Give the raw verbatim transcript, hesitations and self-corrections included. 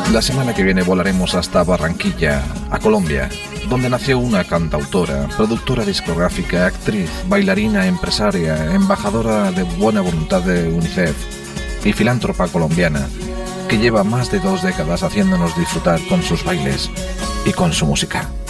La semana que viene volaremos hasta Barranquilla, a Colombia, donde nació una cantautora, productora discográfica, actriz, bailarina, empresaria, embajadora de buena voluntad de UNICEF y filántropa colombiana, que lleva más de dos décadas haciéndonos disfrutar con sus bailes y con su música.